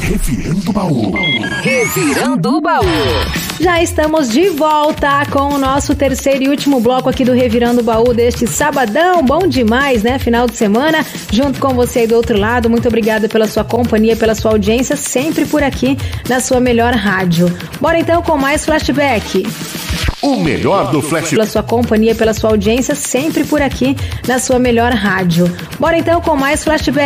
Revirando o Baú. Revirando o Baú. Já estamos de volta com o nosso terceiro e último bloco aqui do Revirando o Baú deste sabadão. Bom demais, né? Final de semana, junto com você aí do outro lado. Muito obrigada pela sua companhia, pela sua audiência, sempre por aqui na sua melhor rádio. Bora então com mais flashback. O melhor do Flashback. Pela sua companhia, pela sua audiência, sempre por aqui na sua melhor rádio. Bora então com mais flashback.